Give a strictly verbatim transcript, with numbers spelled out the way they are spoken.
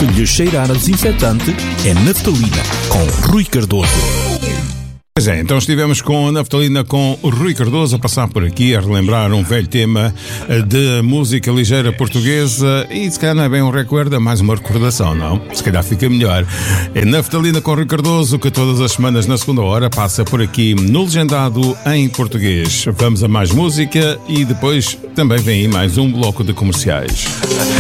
Se lhe cheirar a desinfetante, é naftalina, com Rui Cardoso. Pois é, então estivemos com a naftalina com o Rui Cardoso a passar por aqui a relembrar um velho tema de música ligeira portuguesa e se calhar não é bem um recuerdo, é mais uma recordação, não? Se calhar fica melhor. É naftalina com o Rui Cardoso que todas as semanas na segunda hora passa por aqui no Legendado em português. Vamos a mais música e depois também vem aí mais um bloco de comerciais.